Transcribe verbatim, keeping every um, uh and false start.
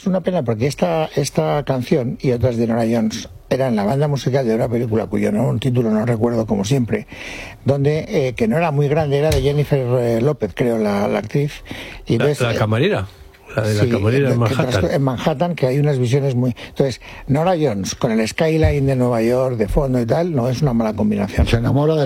una pena porque esta, esta canción y otras de Nora Jones eran la banda musical de una película cuyo no, un título no recuerdo como siempre, donde eh, que no era muy grande, era de Jennifer eh, López, creo, la, la actriz. Y entonces, la, la camarera. La de la sí, camarera en Manhattan. En Manhattan, que hay unas visiones muy... Entonces, Nora Jones con el skyline de Nueva York de fondo y tal, no es una mala combinación. Se enamora de